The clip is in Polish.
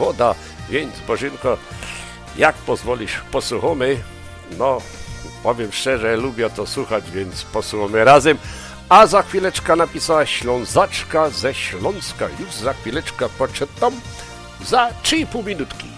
pogoda, więc Bożynko, jak pozwolisz, posłuchamy. No, powiem szczerze, lubię to słuchać, więc posłuchamy razem. A za chwileczkę napisała Ślązaczka ze Śląska. Już za chwileczkę poczytam za 3,5 minutki.